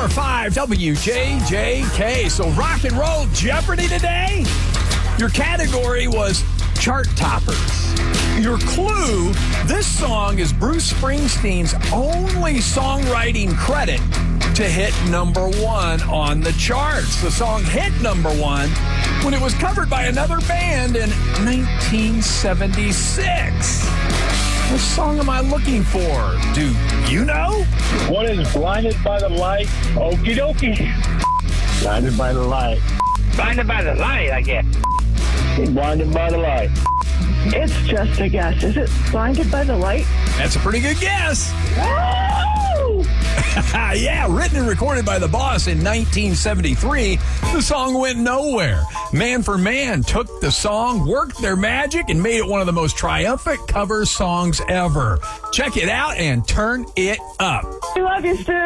104.5 WJJK. So rock and roll Jeopardy today. Your category was chart toppers. Your clue, this song is Bruce Springsteen's only songwriting credit to hit number one on the charts. The song hit number one when it was covered by another band in 1976. What song am I looking for? Do you know? What is Blinded by the Light? Okie dokie. Blinded by the Light. Blinded by the Light, I guess. Blinded by the Light. It's just a guess. Is it Blinded by the Light? That's a pretty good guess. Woo! Yeah, written and recorded by the Boss in 1973, the song went nowhere. Man for Man took the song, worked their magic, and made it one of the most triumphant cover songs ever. Check it out and turn it up. We love you, Stu.